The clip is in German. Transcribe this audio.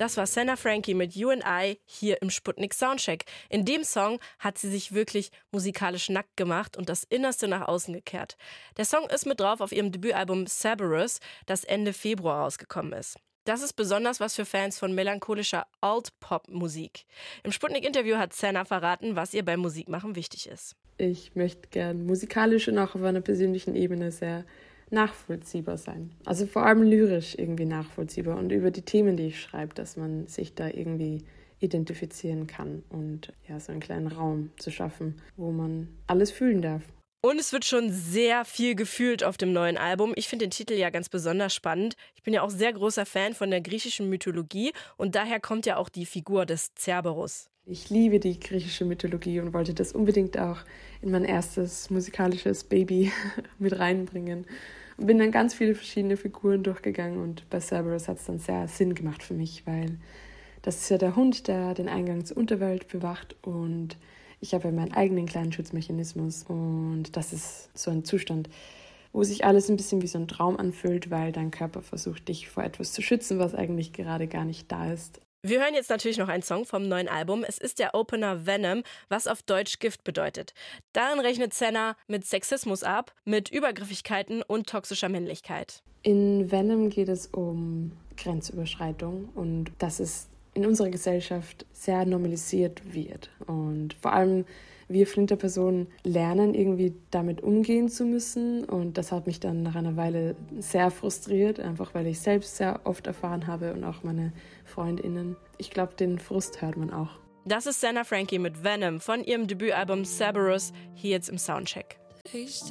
Das war Senna Frankie mit You and I hier im Sputnik Soundcheck. In dem Song hat sie sich wirklich musikalisch nackt gemacht und das Innerste nach außen gekehrt. Der Song ist mit drauf auf ihrem Debütalbum Cerberus, das Ende Februar rausgekommen ist. Das ist besonders was für Fans von melancholischer Alt-Pop-Musik. Im Sputnik-Interview hat Senna verraten, was ihr beim Musikmachen wichtig ist. Ich möchte gern musikalisch und auch auf einer persönlichen Ebene sehr nachvollziehbar sein. Also vor allem lyrisch irgendwie nachvollziehbar und über die Themen, die ich schreibe, dass man sich da irgendwie identifizieren kann und ja, so einen kleinen Raum zu schaffen, wo man alles fühlen darf. Und es wird schon sehr viel gefühlt auf dem neuen Album. Ich finde den Titel ja ganz besonders spannend. Ich bin ja auch sehr großer Fan von der griechischen Mythologie und daher kommt ja auch die Figur des Cerberus. Ich liebe die griechische Mythologie und wollte das unbedingt auch in mein erstes musikalisches Baby mit reinbringen. Und bin dann ganz viele verschiedene Figuren durchgegangen und bei Cerberus hat es dann sehr Sinn gemacht für mich, weil das ist ja der Hund, der den Eingang zur Unterwelt bewacht und ich habe ja meinen eigenen kleinen Schutzmechanismus und das ist so ein Zustand, wo sich alles ein bisschen wie so ein Traum anfühlt, weil dein Körper versucht, dich vor etwas zu schützen, was eigentlich gerade gar nicht da ist. Wir hören jetzt natürlich noch einen Song vom neuen Album. Es ist der Opener Venom, was auf Deutsch Gift bedeutet. Darin rechnet Senna mit Sexismus ab, mit Übergriffigkeiten und toxischer Männlichkeit. In Venom geht es um Grenzüberschreitung und dass es in unserer Gesellschaft sehr normalisiert wird. Und vor allem wir Flinterpersonen lernen irgendwie damit umgehen zu müssen und das hat mich dann nach einer Weile sehr frustriert, einfach weil ich selbst sehr oft erfahren habe und auch meine FreundInnen. Ich glaube, den Frust hört man auch. Das ist Senna Frankie mit Venom von ihrem Debütalbum Cerberus hier jetzt im Soundcheck. Ich